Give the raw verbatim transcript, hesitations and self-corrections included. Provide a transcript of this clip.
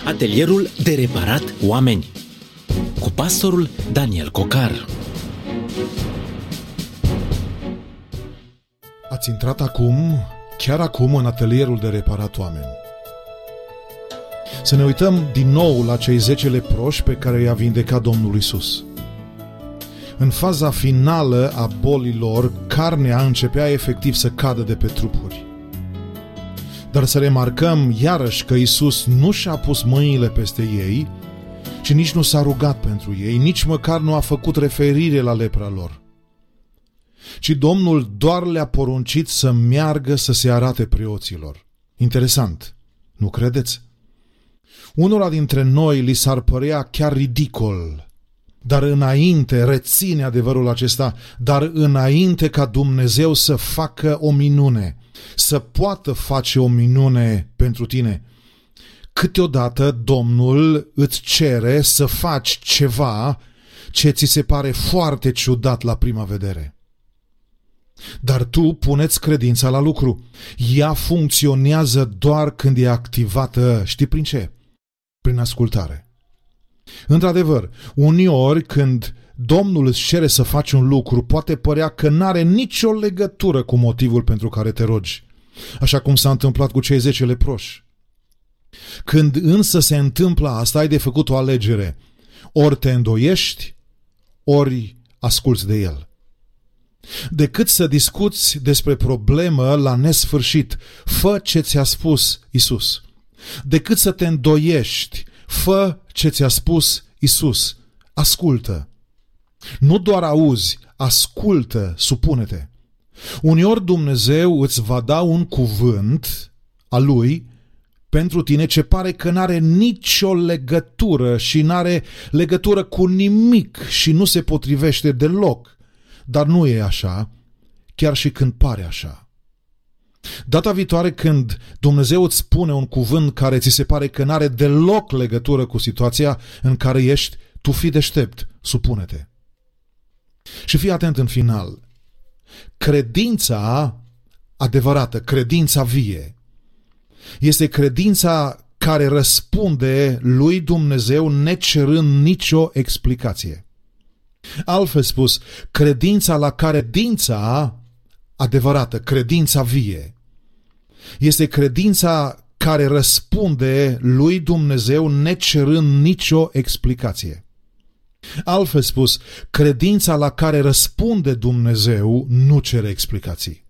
Atelierul de reparat oameni cu pastorul Daniel Cocar. Ați intrat acum, chiar acum, în atelierul de reparat oameni. Să ne uităm din nou la cei zece leproși pe care i-a vindecat Domnul Iisus. În faza finală a bolilor, carnea începea efectiv să cadă de pe trupuri. Dar să remarcăm iarăși că Iisus nu și-a pus mâinile peste ei și nici nu s-a rugat pentru ei, nici măcar nu a făcut referire la lepra lor. Ci Domnul doar le-a poruncit să meargă să se arate preoților. Interesant, nu credeți? Unora dintre noi li s-ar părea chiar ridicol, dar înainte, reține adevărul acesta, dar înainte ca Dumnezeu să facă o minune, să poată face o minune pentru tine, câteodată Domnul îți cere să faci ceva ce ți se pare foarte ciudat la prima vedere. Dar tu puneți credința la lucru. Ea funcționează doar când e activată, știi prin ce? Prin ascultare. Într-adevăr, uneori când Domnul îți cere să faci un lucru, poate părea că n-are nicio legătură cu motivul pentru care te rogi, așa cum s-a întâmplat cu cei zece leproși. Când însă se întâmplă asta, ai de făcut o alegere. Ori te îndoiești, ori asculți de El. Decât să discuți despre problemă la nesfârșit, fă ce ți-a spus Iisus. Decât să te îndoiești, fă ce ți-a spus Iisus. Ascultă. Nu doar auzi, ascultă, supune-te. Uneori Dumnezeu îți va da un cuvânt al Lui pentru tine ce pare că n-are nicio legătură și n-are legătură cu nimic și nu se potrivește deloc. Dar nu e așa, chiar și când pare așa. Data viitoare când Dumnezeu îți spune un cuvânt care ți se pare că n-are deloc legătură cu situația în care ești, tu fii deștept, supune-te. Și fii atent în final. Credința adevărată, credința vie, este credința care răspunde lui Dumnezeu necerând nicio explicație. Altfel spus, credința la care credința adevărată, credința vie, este credința care răspunde lui Dumnezeu necerând nicio explicație. Altfel spus, credința la care răspunde Dumnezeu nu cere explicații.